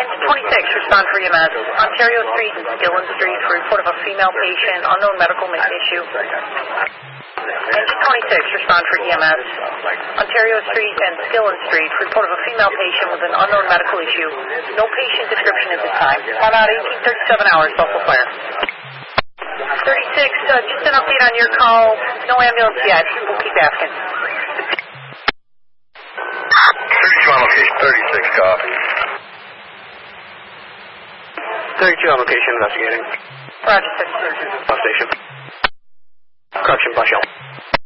26, respond for EMS. Ontario Street and Gillen Street for report of a female patient, unknown medical issue. Engine 26, respond for EMS. Ontario Street and Gillen Street for report of a female patient with an unknown medical issue. No patient description at this time. Time out 1837 hours, Buffalo Fire. 36, just an update on your call. No ambulance yet. We'll keep asking. 32 on location, 36 copy. 32 on location, investigating. Roger, 36. Bus station. Correction, bus shell.